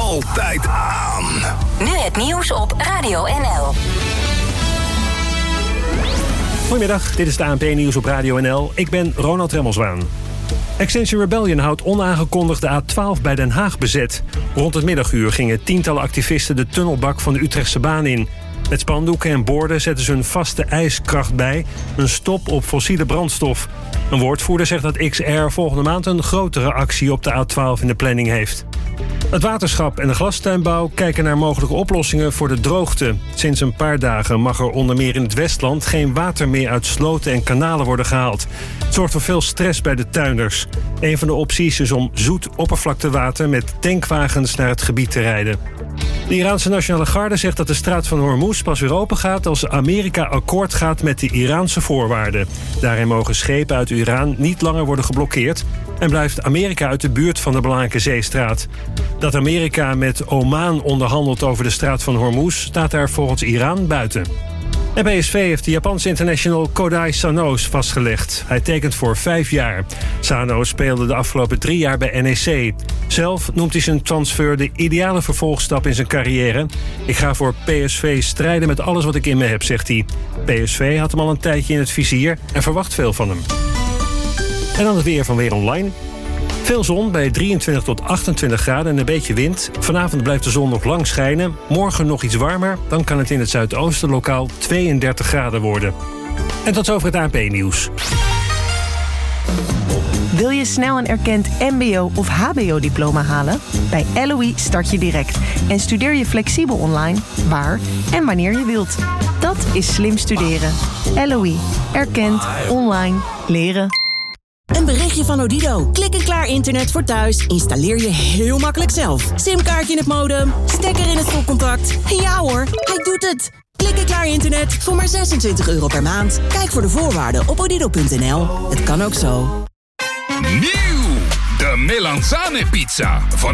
altijd aan. Nu het nieuws op Radio NL. Goedemiddag, dit is het ANP-nieuws op Radio NL. Ik ben Ronald Remmelswaan. Extinction Rebellion houdt onaangekondigd de A12 bij Den Haag bezet. Rond het middaguur gingen tientallen activisten de tunnelbak van de Utrechtse baan in. Met spandoeken en borden zetten ze een vaste ijskracht bij. Een stop op fossiele brandstof. Een woordvoerder zegt dat XR volgende maand een grotere actie op de A12 in de planning heeft. Het waterschap en de glastuinbouw kijken naar mogelijke oplossingen voor de droogte. Sinds een paar dagen mag er onder meer in het Westland geen water meer uit sloten en kanalen worden gehaald. Het zorgt voor veel stress bij de tuinders. Een van de opties is om zoet oppervlaktewater met tankwagens naar het gebied te rijden. De Iraanse Nationale Garde zegt dat de straat van Hormuz pas weer open gaat als Amerika akkoord gaat met de Iraanse voorwaarden. Daarin mogen schepen uit Iran niet langer worden geblokkeerd en blijft Amerika uit de buurt van de belangrijke zeestraat. Dat Amerika met Oman onderhandelt over de straat van Hormuz staat daar volgens Iran buiten. En PSV heeft de Japanse international Kodai Sanos vastgelegd. Hij tekent voor 5 jaar. Sanos speelde de afgelopen 3 jaar bij NEC. Zelf noemt hij zijn transfer de ideale vervolgstap in zijn carrière. Ik ga voor PSV strijden met alles wat ik in me heb, zegt hij. PSV had hem al een tijdje in het vizier en verwacht veel van hem. En dan het weer van Weer Online. Veel zon bij 23 tot 28 graden en een beetje wind. Vanavond blijft de zon nog lang schijnen. Morgen nog iets warmer. Dan kan het in het zuidoosten lokaal 32 graden worden. En tot zover het ANP-nieuws. Wil je snel een erkend mbo- of hbo-diploma halen? Bij LOE start je direct en studeer je flexibel online, waar en wanneer je wilt. Dat is slim studeren. LOE. Erkend. Online. Leren. Een berichtje van Odido. Klik en klaar internet voor thuis. Installeer je heel makkelijk zelf. Simkaartje in het modem. Stekker in het stopcontact. Ja hoor, hij doet het. Klik en klaar internet voor maar €26 per maand. Kijk voor de voorwaarden op odido.nl. Het kan ook zo. Nieuw! De Melanzane pizza van